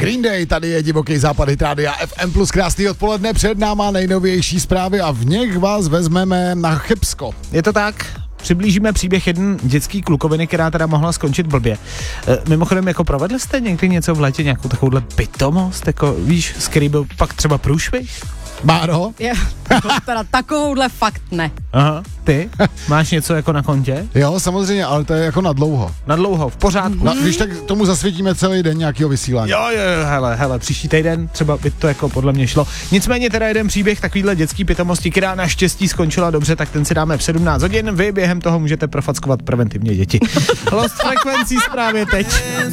Green Day, tady je Divoký západ Hit Rádia FM+, krásný odpoledne, před náma nejnovější zprávy a v nich vás vezmeme na Chebsko. Je to tak? Přiblížíme příběh jeden dětský klukoviny, která teda mohla skončit blbě. Mimochodem, jako provedli jste někdy něco v létě, nějakou takovouhle pitomost, jako víš, z který byl pak třeba průšvih? Báro? Teda takovouhle fakt ne. Aha, ty? Máš něco jako na kontě? Jo, samozřejmě, ale to je jako na dlouho. Na dlouho, v pořádku. Když tak tomu zasvětíme celý den nějakého vysílání. Jo, hele, příští týden třeba by to jako podle mě šlo. Nicméně teda jeden příběh takovýhle dětský pitomosti, která naštěstí skončila dobře, tak ten si dáme v 17 hodin. Vy během toho můžete profackovat preventivně děti. Lost Frequency zprávě teď.